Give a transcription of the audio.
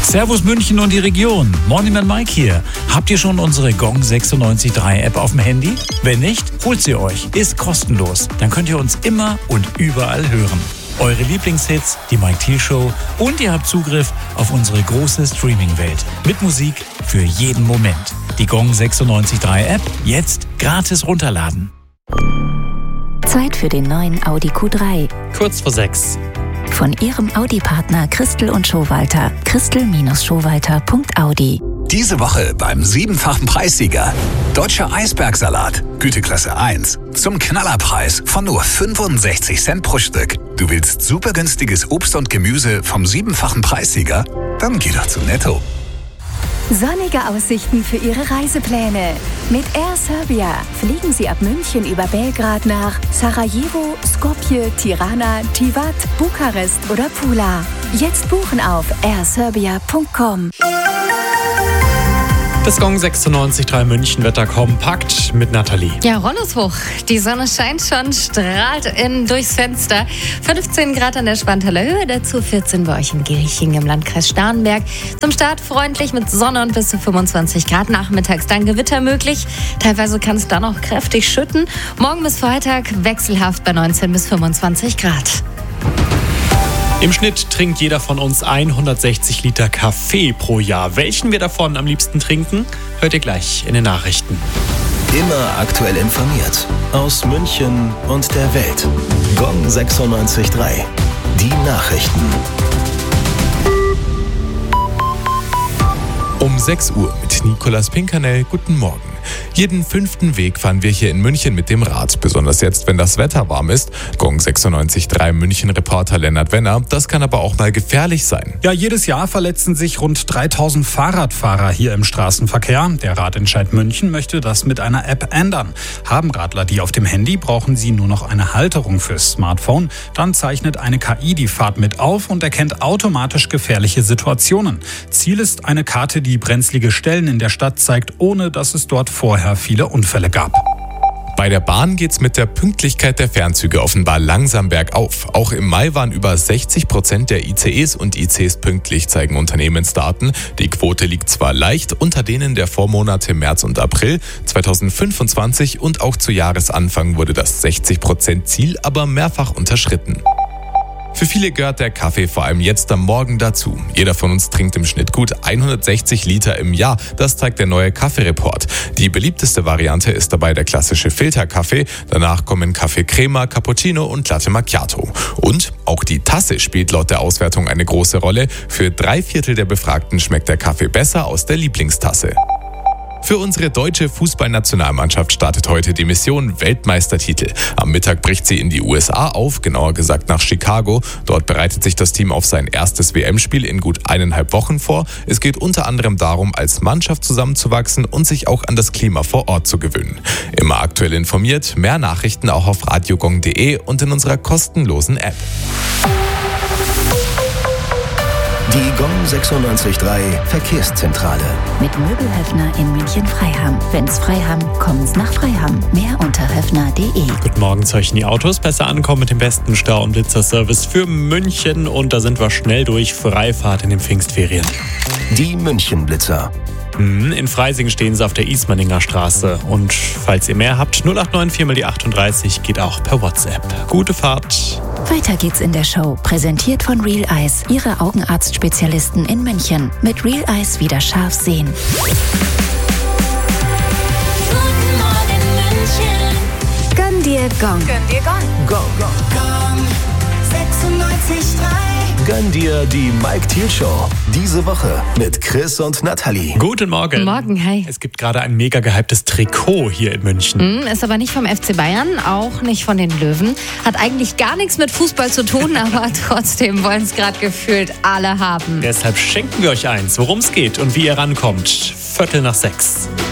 Servus München und die Region. Morning Man Mike hier. Habt ihr schon unsere Gong 96.3 App auf dem Handy? Wenn nicht, holt sie euch. Ist kostenlos. Dann könnt ihr uns immer und überall hören. Eure Lieblingshits, die Mike Thiel Show und ihr habt Zugriff auf unsere große Streaming-Welt. Mit Musik für jeden Moment. Die Gong 96.3 App jetzt gratis runterladen. Zeit für den neuen Audi Q3. Kurz vor 6. Von Ihrem Audi-Partner Christel und Schowalter. Christel-Schowalter.audi. Diese Woche beim 7-fachen Preissieger. Deutscher Eisbergsalat, Güteklasse 1. Zum Knallerpreis von nur 65 Cent pro Stück. Du willst super günstiges Obst und Gemüse vom 7-fachen Preissieger? Dann geh doch zu Netto. Sonnige Aussichten für Ihre Reisepläne. Mit Air Serbia fliegen Sie ab München über Belgrad nach Sarajevo, Skopje, Tirana, Tivat, Bukarest oder Pula. Jetzt buchen auf airserbia.com. Das Gong 96.3 München Wetter kompakt mit Nathalie. Ja, Rollos hoch. Die Sonne scheint schon, strahlt durchs Fenster. 15 Grad an der Schwanthaler Höhe, dazu 14 bei euch in Gilching im Landkreis Starnberg. Zum Start freundlich mit Sonne und bis zu 25 Grad. Nachmittags dann Gewitter möglich. Teilweise kann es dann auch kräftig schütten. Morgen bis Freitag wechselhaft bei 19 bis 25 Grad. Im Schnitt trinkt jeder von uns 160 Liter Kaffee pro Jahr. Welchen wir davon am liebsten trinken, hört ihr gleich in den Nachrichten. Immer aktuell informiert. Aus München und der Welt. Gong 96.3. Die Nachrichten. Um 6 Uhr mit Nicolas Pinkernell. Guten Morgen. Jeden 5. Weg fahren wir hier in München mit dem Rad, besonders jetzt, wenn das Wetter warm ist. Gong 96.3 München-Reporter Lennart Wenner. Das kann aber auch mal gefährlich sein. Ja, jedes Jahr verletzen sich rund 3000 Fahrradfahrer hier im Straßenverkehr. Der Radentscheid München möchte das mit einer App ändern. Haben Radler die auf dem Handy, brauchen sie nur noch eine Halterung fürs Smartphone. Dann zeichnet eine KI die Fahrt mit auf und erkennt automatisch gefährliche Situationen. Ziel ist eine Karte, die brenzlige Stellen in der Stadt zeigt, ohne dass es dort vorher viele Unfälle gab. Bei der Bahn geht's mit der Pünktlichkeit der Fernzüge offenbar langsam bergauf. Auch im Mai waren über 60% der ICEs und ICs pünktlich, zeigen Unternehmensdaten. Die Quote liegt zwar leicht unter denen der Vormonate März und April 2025 und auch zu Jahresanfang wurde das 60%-Ziel aber mehrfach unterschritten. Für viele gehört der Kaffee vor allem jetzt am Morgen dazu. Jeder von uns trinkt im Schnitt gut 160 Liter im Jahr. Das zeigt der neue Kaffee-Report. Die beliebteste Variante ist dabei der klassische Filterkaffee. Danach kommen Kaffee Crema, Cappuccino und Latte Macchiato. Und auch die Tasse spielt laut der Auswertung eine große Rolle. Für 3/4 der Befragten schmeckt der Kaffee besser aus der Lieblingstasse. Für unsere deutsche Fußballnationalmannschaft startet heute die Mission Weltmeistertitel. Am Mittag bricht sie in die USA auf, genauer gesagt nach Chicago. Dort bereitet sich das Team auf sein erstes WM-Spiel in gut 1,5 Wochen vor. Es geht unter anderem darum, als Mannschaft zusammenzuwachsen und sich auch an das Klima vor Ort zu gewöhnen. Immer aktuell informiert, mehr Nachrichten auch auf radiogong.de und in unserer kostenlosen App. Die Gong 96.3 Verkehrszentrale. Mit Möbelhöfner in München-Freiham. Wenn's Freiham, kommen's nach Freiham. Mehr unter höfner.de. Guten Morgen, solchen die Autos besser ankommen mit dem besten Stau- und Blitzerservice für München. Und da sind wir schnell durch. Freifahrt in den Pfingstferien. Die München-Blitzer. In Freising stehen sie auf der Ismaninger Straße. Und falls ihr mehr habt, 0894 mal die 38 geht auch per WhatsApp. Gute Fahrt. Weiter geht's in der Show. Präsentiert von Real Eyes, Ihre Augenarztspezialisten in München. Mit Real Eyes wieder scharf sehen. Guten Morgen München. Gönn dir Gong. Gönn dir Gong. Gong. Gong 96.3. Gönn dir die Mike Thiel Show. Diese Woche mit Chris und Nathalie. Guten Morgen. Morgen, hi. Es gibt gerade ein mega gehyptes Trikot hier in München. Ist aber nicht vom FC Bayern, auch nicht von den Löwen. Hat eigentlich gar nichts mit Fußball zu tun, aber trotzdem wollen es gerade gefühlt alle haben. Deshalb schenken wir euch eins, worum es geht und wie ihr rankommt. 5:45.